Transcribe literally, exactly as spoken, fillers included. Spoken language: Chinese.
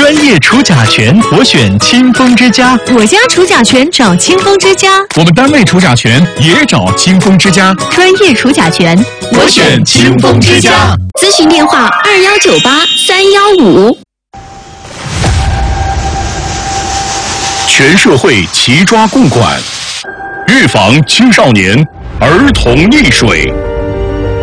专业除甲醛，我选清风之家。 我家除甲醛找清风之家。 我们单位除甲醛也找清风之家。 专业除甲醛， 我选清风之家。 咨询电话：二幺九八三幺五。 全社会齐抓共管，预防青少年儿童溺水。